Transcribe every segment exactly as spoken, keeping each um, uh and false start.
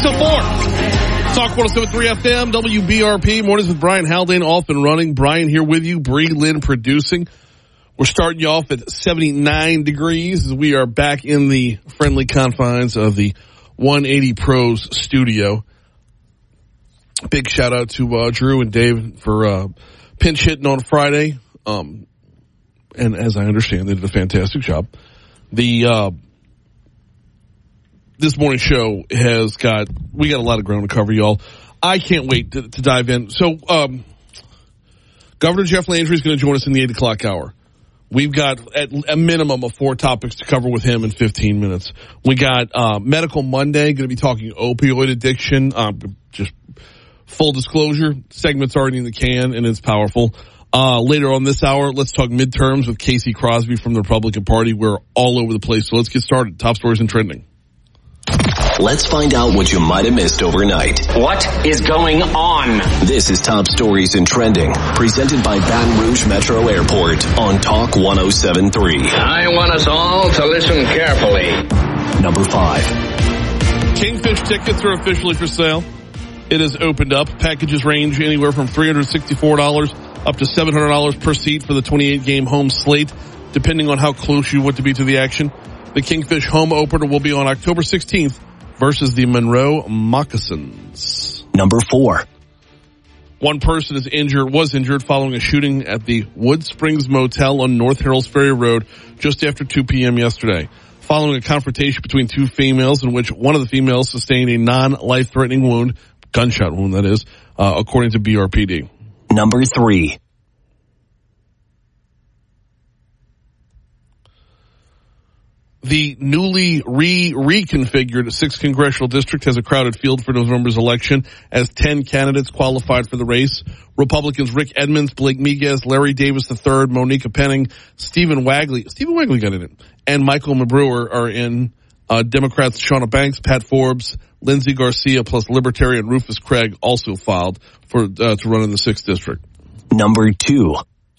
till four. Talk one oh seven point three F M, W B R P. Mornings with Brian Haldane, off and running. Brian here with you. Bree Lynn producing. We're starting you off at seventy-nine degrees as we are back in the friendly confines of the one eighty Pros studio. Big shout out to uh, Drew and Dave for uh, pinch hitting on Friday. Um, and as I understand, they did a fantastic job. The uh, this morning's show has got, we got a lot of ground to cover, y'all. I can't wait to, to dive in. So, um, Governor Jeff Landry is going to join us in the eight o'clock hour. We've got at a minimum of four topics to cover with him in fifteen minutes. We got uh, Medical Monday, going to be talking opioid addiction. Um, just full disclosure, segment's already in the can and it's powerful. Uh, later on this hour, let's talk midterms with Casey Crosby from the Republican Party. We're all over the place, so let's get started. Top stories and trending. Let's find out what you might have missed overnight. What is going on? This is Top Stories and Trending, presented by Baton Rouge Metro Airport on Talk one oh seven point three. I want us all to listen carefully. Number five. Kingfish tickets are officially for sale. It has opened up. Packages range anywhere from three hundred sixty-four dollars up to seven hundred dollars per seat for the twenty-eight game home slate, depending on how close you want to be to the action. The Kingfish home opener will be on October sixteenth versus the Monroe Moccasins. Number four. One person is injured, was injured following a shooting at the Wood Springs Motel on North Harrells Ferry Road just after two p.m. yesterday. Following a confrontation between two females in which one of the females sustained a non-life-threatening wound, gunshot wound that is, uh, according to B R P D. Number three. The newly re reconfigured sixth Congressional District has a crowded field for November's election as ten candidates qualified for the race. Republicans Rick Edmonds, Blake Miguez, Larry Davis the third, Monica Penning, Stephen Wagley, Stephen Wagley got in it, and Michael McBrewer are in. Uh, Democrats Shawna Banks, Pat Forbes, Lindsey Garcia, plus Libertarian Rufus Craig also filed for uh, to run in the sixth District. Number two.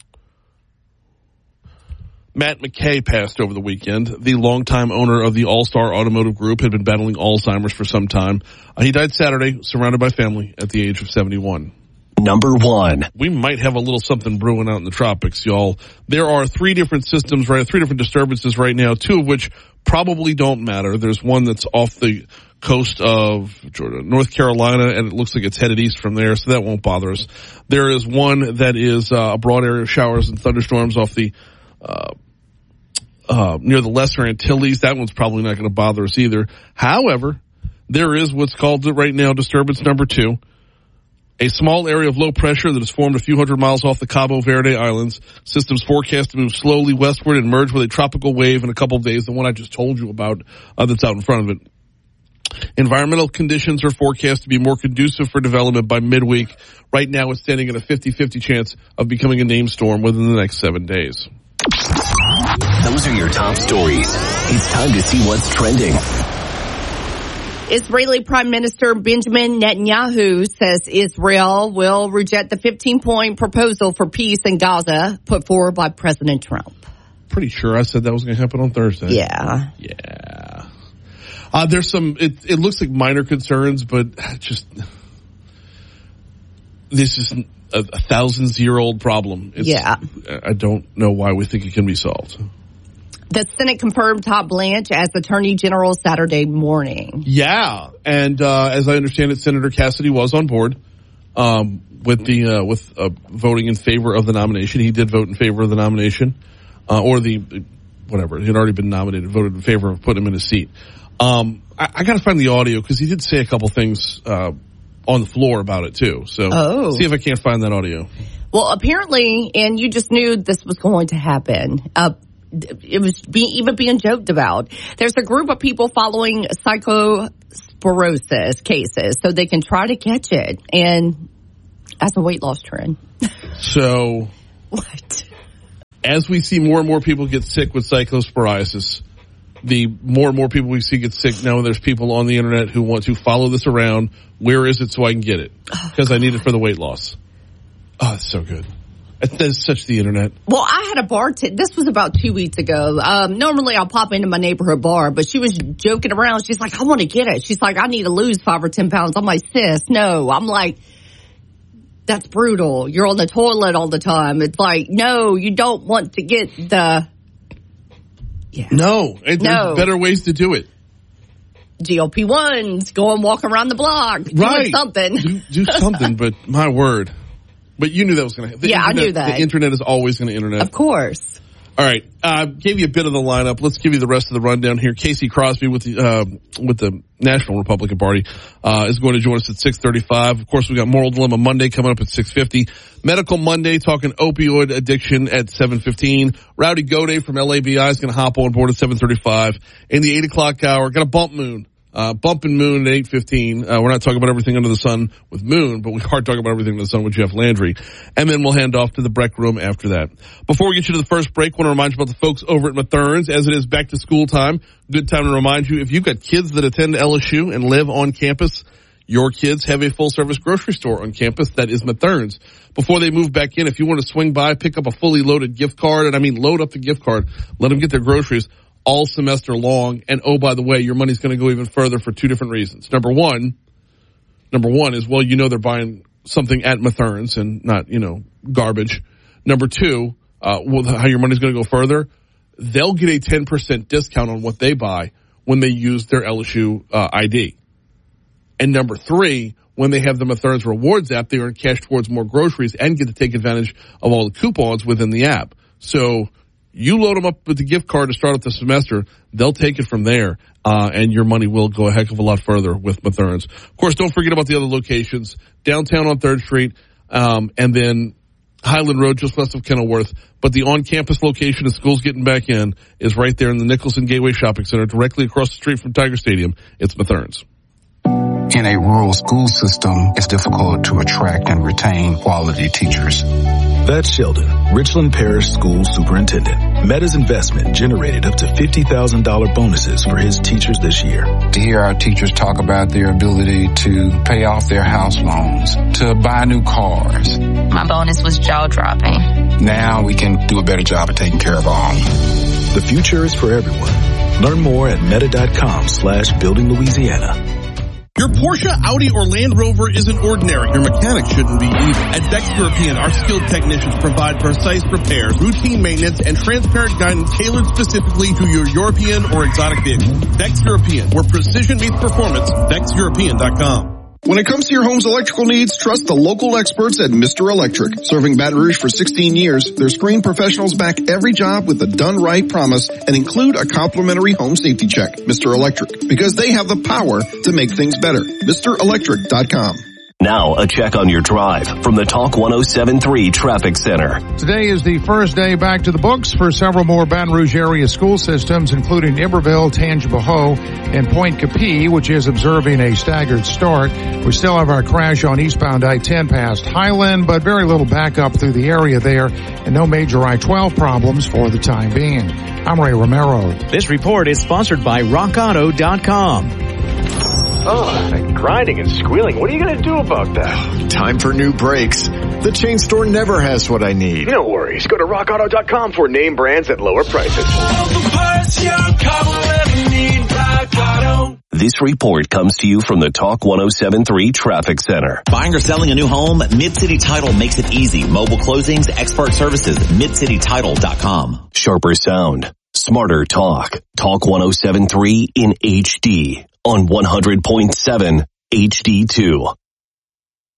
Matt McKay passed over the weekend. The longtime owner of the All-Star Automotive Group had been battling Alzheimer's for some time. Uh, he died Saturday, surrounded by family, at the age of seventy-one. Number one. We might have a little something brewing out in the tropics, y'all. There are three different systems, right? Three different disturbances right now, two of which probably don't matter. There's one that's off the coast of Georgia, North Carolina, and it looks like it's headed east from there, so that won't bother us. There is one that is uh, a broad area of showers and thunderstorms off the uh, uh, near the Lesser Antilles. That one's probably not going to bother us either. However, there is what's called right now disturbance number two. A small area of low pressure that has formed a few hundred miles off the Cabo Verde Islands. Systems forecast to move slowly westward and merge with a tropical wave in a couple of days, the one I just told you about uh, that's out in front of it. Environmental conditions are forecast to be more conducive for development by midweek. Right now it's standing at a fifty-fifty chance of becoming a named storm within the next seven days. Those are your top stories. It's time to see what's trending. Israeli Prime Minister Benjamin Netanyahu says Israel will reject the fifteen-point proposal for peace in Gaza put forward by President Trump. Pretty sure I said that was going to happen on Thursday. Yeah. Yeah. Uh, there's some, it, it looks like minor concerns, but just, this is a, a thousands-year-old problem. It's, yeah. I don't know why we think it can be solved. The Senate confirmed Todd Blanche as Attorney General Saturday morning. Yeah, and uh, as I understand it, Senator Cassidy was on board um, with the uh, with uh, voting in favor of the nomination. He did vote in favor of the nomination, uh, or the whatever. He had already been nominated, voted in favor of putting him in his seat. Um, I, I got to find the audio because he did say a couple things uh, on the floor about it too. So oh. see if I can't find that audio. Well, apparently, and you just knew this was going to happen. Uh, It was be, even being joked about. There's a group of people following psychosporosis cases so they can try to catch it, and as a weight loss trend. So, what? As we see more and more people get sick with psychosporosis, the more and more people we see get sick now, there's people on the internet who want to follow this around. Where is it so I can get it? Because I need it for the weight loss. Oh, it's so good. That's such the internet. Well, I had a bartender. This was about two weeks ago. Um, normally, I'll pop into my neighborhood bar, but she was joking around. She's like, I want to get it. She's like, I need to lose five or ten pounds. I'm like, sis, no. I'm like, that's brutal. You're on the toilet all the time. It's like, no, you don't want to get the... Yeah. No. There's no. better ways to do it. G L P ones, go and walk around the block. Right. Do something. Do, do something, but my word. But you knew that was going to happen. Yeah, internet, I knew that. The internet is always going to internet. Of course. All right. I uh, gave you a bit of the lineup. Let's give you the rest of the rundown here. Casey Crosby with the uh, with the National Republican Party uh, is going to join us at six thirty-five. Of course, we got Moral Dilemma Monday coming up at six fifty. Medical Monday talking opioid addiction at seven fifteen. Rowdy Goday from L A B I is going to hop on board at seven thirty-five. In the eight o'clock hour, got a bump Moon. Uh, bumping Moon at eight fifteen. Uh, we're not talking about everything under the sun with Moon, but we are talking about everything under the sun with Jeff Landry. And then we'll hand off to the Breck Room after that. Before we get you to the first break, I want to remind you about the folks over at Mathern's. As it is back to school time, good time to remind you, if you've got kids that attend L S U and live on campus, your kids have a full-service grocery store on campus that is Mathern's. Before they move back in, if you want to swing by, pick up a fully loaded gift card, and I mean load up the gift card, let them get their groceries all semester long. And oh, by the way, your money's going to go even further for two different reasons. Number one, number one is, well, you know they're buying something at Mathern's and not, you know, garbage. Number two, uh, well, how your money's going to go further, they'll get a ten percent discount on what they buy when they use their L S U uh, I D. And number three, when they have the Mathern's Rewards app, they earn cash towards more groceries and get to take advantage of all the coupons within the app. So you load them up with the gift card to start out the semester, they'll take it from there, uh, and your money will go a heck of a lot further with Mathern's. Of course, don't forget about the other locations, downtown on third Street, um, and then Highland Road just west of Kenilworth. But the on-campus location of schools getting back in is right there in the Nicholson Gateway Shopping Center, directly across the street from Tiger Stadium. It's Mathern's. In a rural school system, it's difficult to attract and retain quality teachers. That's Sheldon, Richland Parish School Superintendent. Meta's investment generated up to fifty thousand dollars bonuses for his teachers this year. To hear our teachers talk about their ability to pay off their house loans, to buy new cars. My bonus was jaw-dropping. Now we can do a better job of taking care of our own. The future is for everyone. Learn more at meta.com slash building Louisiana. Your Porsche, Audi, or Land Rover isn't ordinary. Your mechanic shouldn't be either. At Vex European, our skilled technicians provide precise repairs, routine maintenance, and transparent guidance tailored specifically to your European or exotic vehicle. Vex European, where precision meets performance. Vex European dot com. When it comes to your home's electrical needs, trust the local experts at Mister Electric. Serving Baton Rouge for sixteen years, their screened professionals back every job with a done-right promise and include a complimentary home safety check. Mister Electric, because they have the power to make things better. Mister Electric dot com. Now, a check on your drive from the Talk one oh seven point three Traffic Center. Today is the first day back to the books for several more Baton Rouge area school systems, including Iberville, Tangipahoa, and Point Capee, which is observing a staggered start. We still have our crash on eastbound I ten past Highland, but very little backup through the area there, and no major I twelve problems for the time being. I'm Ray Romero. This report is sponsored by rock auto dot com. Oh, grinding and squealing. What are you going to do about that? Time for new brakes. The chain store never has what I need. No worries. Go to rock auto dot com for name brands at lower prices. This report comes to you from the Talk one oh seven point three Traffic Center. Buying or selling a new home? Mid-City Title makes it easy. Mobile closings, expert services, mid city title dot com. Sharper sound, smarter talk. Talk one oh seven point three in H D on one hundred point seven H D two.